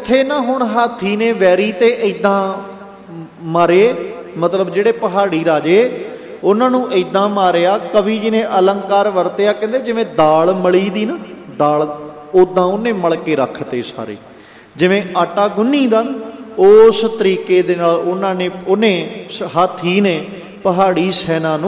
ਉੱਥੇ ਨਾ ਹੁਣ ਹਾਥੀ ਨੇ ਵੈਰੀ ਤੇ ਇੱਦਾਂ ਮਾਰੇ, ਮਤਲਬ ਜਿਹੜੇ ਪਹਾੜੀ ਰਾਜੇ ਉਹਨਾਂ ਨੂੰ ਇੱਦਾਂ ਮਾਰਿਆ। ਕਵੀ ਜੀ ਨੇ ਅਲੰਕਾਰ ਵਰਤਿਆ, ਕਹਿੰਦੇ ਜਿਵੇਂ ਦਾਲ ਮਲੀ ਦੀ ਨਾ, ਦਾਲ ਉੱਦਾਂ ਉਹਨੇ ਮਲ ਕੇ ਰੱਖਤੇ ਸਾਰੇ, ਜਿਵੇਂ ਆਟਾ ਗੁੰਨੀ ਦਾ ਉਸ ਤਰੀਕੇ ਦੇ ਨਾਲ ਉਹਨੇ ਹਾਥੀ ਨੇ ਪਹਾੜੀ ਸੈਨਾ ਨੂੰ